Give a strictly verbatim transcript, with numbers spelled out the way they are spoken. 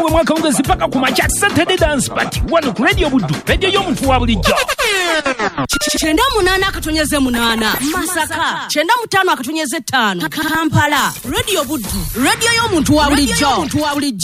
mwaka ongezi paka kumacha Saturday Dance Party wano ku Radio Buddu radio y'omuntu wa bulijjo. Chenda munana akatonyeze munana Masaka chenda mutano akatonyeze tano Kampala Radio Buddu radio y'omuntu wa bulijjo.